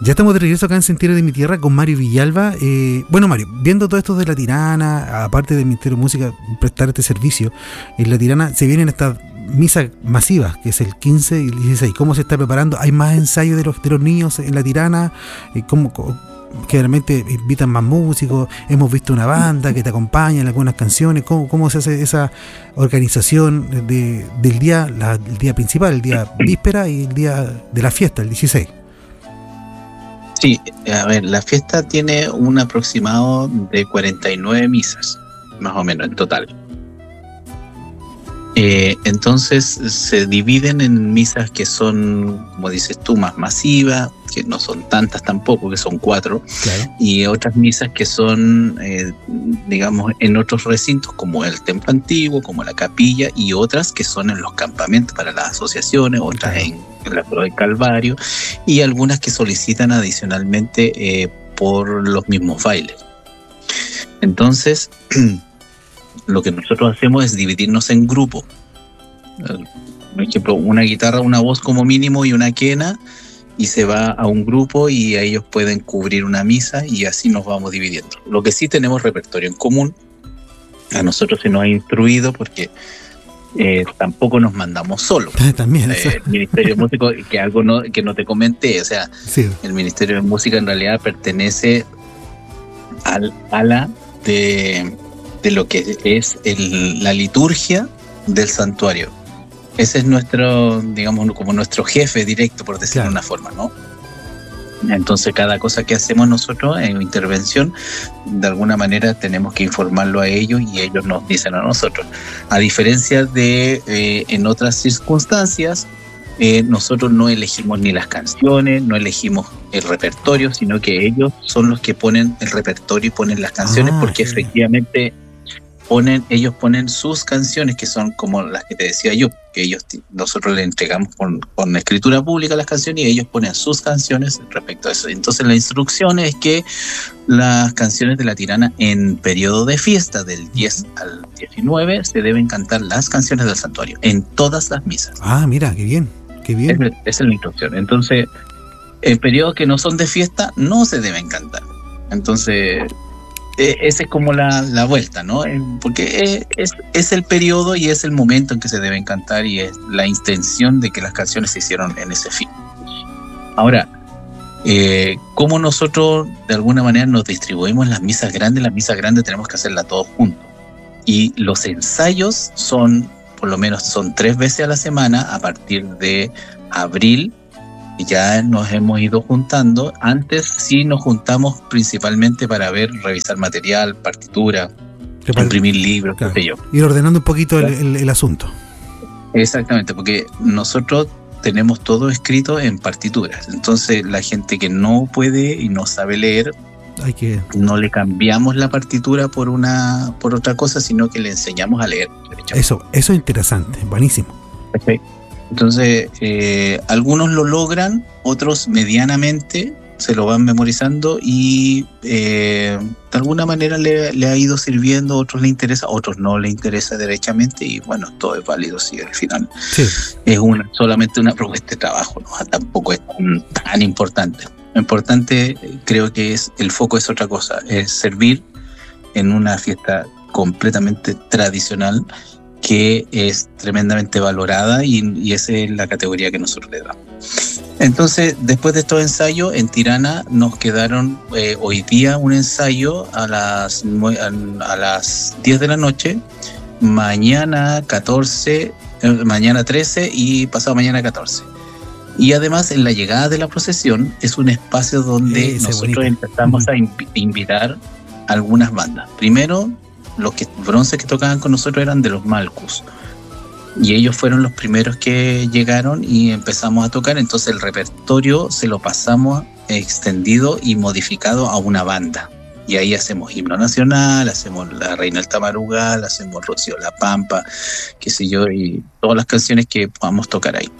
Ya estamos de regreso acá en Sentiero de mi Tierra con Mario Villalba. Bueno, Mario, viendo todo esto de La Tirana, aparte del Ministerio de Música prestar este servicio, en La Tirana se vienen estas misas masivas, que es el 15 y el 16. ¿Cómo se está preparando? ¿Hay más ensayos de los niños en La Tirana? ¿Cómo generalmente invitan más músicos? Hemos visto una banda que te acompaña en algunas canciones. ¿Cómo se hace esa organización del día, el día principal, el día víspera y el día de la fiesta, el 16? Sí, a ver, la fiesta tiene un aproximado de 49 misas, más o menos, en total. Entonces se dividen en misas que son, como dices tú, más masivas, que no son tantas tampoco, que son 4, claro. Y otras misas que son, digamos, en otros recintos, como el templo antiguo, como la capilla, y otras que son en los campamentos para las asociaciones, otras en la Cruz del Calvario, y algunas que solicitan adicionalmente por los mismos bailes. Entonces, lo que nosotros hacemos es dividirnos en grupos. Por ejemplo, una guitarra, una voz como mínimo y una quena, y se va a un grupo y ellos pueden cubrir una misa y así nos vamos dividiendo. Lo que sí tenemos repertorio en común. A nosotros se nos ha instruido porque tampoco nos mandamos solos. También el Ministerio de Música, que no te comenté, o sea, sí. El Ministerio de Música en realidad pertenece al ala de lo que es la liturgia del santuario. Ese es nuestro, digamos, como nuestro jefe directo, por decirlo de una forma, ¿no? Entonces, cada cosa que hacemos nosotros en intervención, de alguna manera tenemos que informarlo a ellos y ellos nos dicen a nosotros. A diferencia de en otras circunstancias, nosotros no elegimos ni las canciones, no elegimos el repertorio, sino que ellos son los que ponen el repertorio y ponen las canciones, porque efectivamente ellos ponen sus canciones, que son como las que te decía yo, que nosotros le entregamos con escritura pública las canciones y ellos ponen sus canciones respecto a eso. Entonces la instrucción es que las canciones de La Tirana en periodo de fiesta del 10 al 19 se deben cantar las canciones del santuario en todas las misas. Ah, mira, qué bien, qué bien. Esa es la instrucción. Entonces, en periodos que no son de fiesta no se deben cantar. Entonces, esa es como la vuelta, ¿no? Porque es el periodo y es el momento en que se deben cantar y es la intención de que las canciones se hicieron en ese fin. Ahora, ¿cómo nosotros de alguna manera nos distribuimos las misas grandes? Las misas grandes tenemos que hacerlas todos juntos. Y los ensayos por lo menos son 3 veces a la semana a partir de abril. Ya nos hemos ido juntando. Antes sí nos juntamos principalmente para revisar material, partitura, imprimir libros, qué sé yo. Ir ordenando un poquito el asunto. Exactamente, porque nosotros tenemos todo escrito en partituras. Entonces la gente que no puede y no sabe leer, no le cambiamos la partitura por otra cosa, sino que le enseñamos a leer. Eso es interesante, buenísimo. Perfecto. Entonces, algunos lo logran, otros medianamente se lo van memorizando y de alguna manera le ha ido sirviendo, a otros le interesa, a otros no le interesa derechamente y bueno, todo es válido si al final es solamente una propuesta de trabajo, ¿no? Tampoco es tan importante. Lo importante creo que el foco es otra cosa, es servir en una fiesta completamente tradicional que es tremendamente valorada y esa es la categoría que nosotros le damos. Entonces, después de estos ensayos, en Tirana nos quedaron hoy día un ensayo a las 10 de la noche, mañana 13 y pasado mañana 14. Y además, en la llegada de la procesión, es un espacio donde nosotros empezamos a invitar algunas bandas. Primero, los bronces que tocaban con nosotros eran de los Malcus y ellos fueron los primeros que llegaron y empezamos a tocar. Entonces el repertorio se lo pasamos extendido y modificado a una banda y ahí hacemos himno nacional, hacemos La Reina del Tamarugal, hacemos Rocío La Pampa, qué sé yo, y todas las canciones que podamos tocar ahí.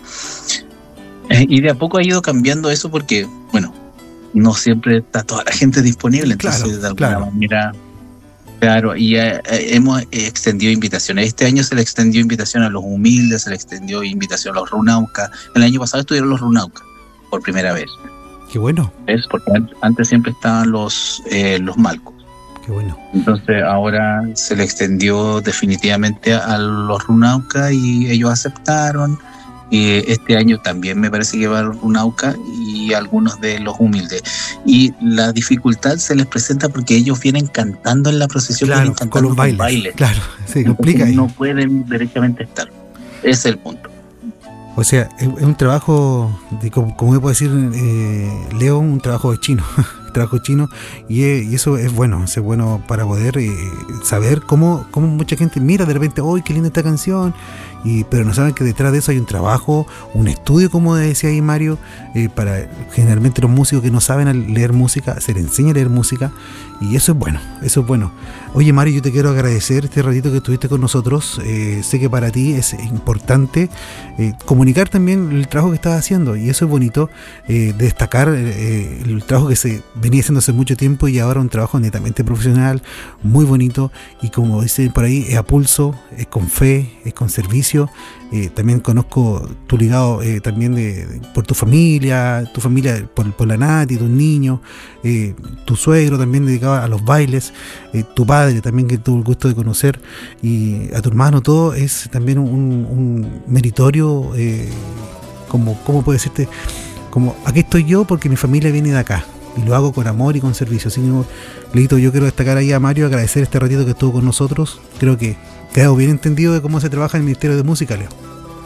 Y de a poco ha ido cambiando eso porque, bueno, no siempre está toda la gente disponible, entonces de alguna manera... Claro, y hemos extendido invitaciones. Este año se le extendió invitación a los humildes, se le extendió invitación a los runaucas. El año pasado estuvieron los runaucas por primera vez. Qué bueno. Es porque antes siempre estaban los malcos. Qué bueno. Entonces ahora se le extendió definitivamente a los Runauka y ellos aceptaron. Este año también me parece que va a Runauka y algunos de los humildes. Y la dificultad se les presenta porque ellos vienen cantando en la procesión, claro, vienen cantando con los bailes. Claro, se complica ahí. No pueden derechamente estar. Ese es el punto. O sea, es un trabajo, como me puedo decir, Leo, un trabajo de chino. Trabajo chino, y eso es bueno para poder saber cómo mucha gente mira de repente, ¡ay, qué linda esta canción! Pero no saben que detrás de eso hay un trabajo, un estudio, como decía ahí Mario, para generalmente los músicos que no saben leer música, se les enseña a leer música, y eso es bueno. Oye, Mario, yo te quiero agradecer este ratito que estuviste con nosotros. Sé que para ti es importante comunicar también el trabajo que estás haciendo, y eso es bonito, destacar el trabajo que se venía haciendo hace mucho tiempo y ahora un trabajo netamente profesional, muy bonito, y como dicen por ahí, es a pulso, es con fe, es con servicio. También conozco tu ligado también por tu familia por la Nati, tus niños, tu suegro también dedicado a los bailes, tu padre también que tuvo el gusto de conocer, y a tu hermano. Todo es también un meritorio, ¿cómo puedo decirte? Como aquí estoy yo porque mi familia viene de acá y lo hago con amor y con servicio. Así que, Leito, yo quiero destacar ahí a Mario, agradecer este ratito que estuvo con nosotros. Creo que quedado bien entendido de cómo se trabaja en el Ministerio de Música, Leo.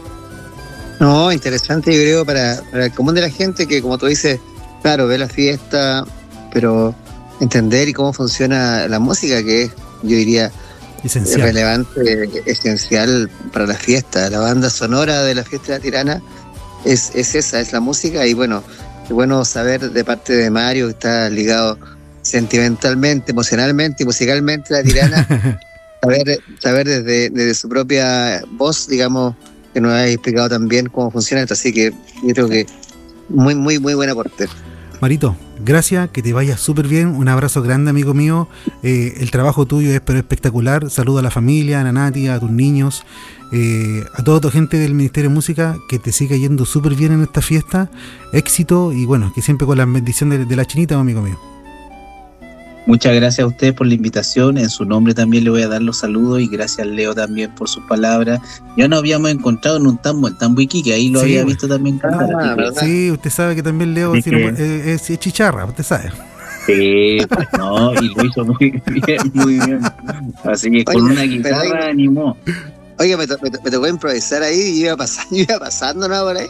No, interesante, yo creo, para el común de la gente que, como tú dices, claro, ve la fiesta, pero entender y cómo funciona la música, que es, yo diría, esencial, relevante, esencial para la fiesta. La banda sonora de la fiesta de la Tirana es esa, es la música. Y bueno, es bueno saber de parte de Mario, que está ligado sentimentalmente, emocionalmente y musicalmente a la Tirana, saber desde su propia voz, digamos, que nos ha explicado también cómo funciona esto. Así que yo creo que muy, muy, muy buen aporte. Marito, gracias, que te vaya súper bien, un abrazo grande, amigo mío. El trabajo tuyo es pero espectacular. Saludo a la familia, a la Nati, a tus niños, a toda tu gente del Ministerio de Música, que te siga yendo súper bien en esta fiesta, éxito, y bueno, que siempre con la bendición de la chinita, amigo mío. Muchas gracias a usted por la invitación. En su nombre también le voy a dar los saludos, y gracias Leo también por sus palabras. Ya nos habíamos encontrado en un tambo, el Tambo Iquique, ahí lo había visto también cantar. Sí, usted sabe que también Leo es chicharra, usted sabe. Sí, pues no, y lo hizo muy bien, muy bien. Así que con una guitarra animó. Oiga, me tocó improvisar ahí y iba pasando, ¿no? Por ahí.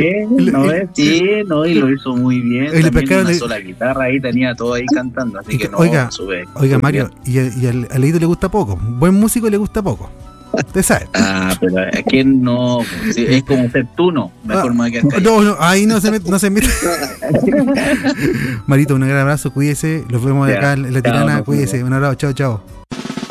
Y lo hizo muy bien. También una sola guitarra ahí, tenía todo ahí cantando, así que no, oiga, sube. Oiga, Mario, y al Leito le gusta poco. Buen músico le gusta poco. Usted sabe. Pero a quién no, sí, es como ser tú, no. Mejor me voy a quedar callado. No, ahí no se mete. Marito, un gran abrazo, cuídese. Los vemos acá en la Tirana, cuídese. Un abrazo, chao.